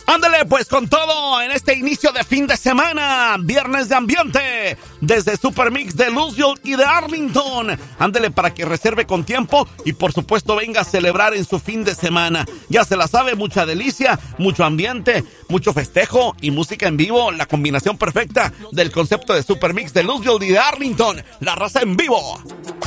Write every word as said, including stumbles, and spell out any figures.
Ándale, pues con todo en este inicio de fin de semana, viernes de ambiente, desde Super Mix de Louisville y de Arlington. Ándale para que reserve con tiempo y por supuesto venga a celebrar en su fin de semana. Ya se la sabe, mucha delicia, mucho ambiente, mucho festejo y música en vivo. La combinación perfecta del concepto de Super Mix de Louisville y de Arlington. La raza en vivo.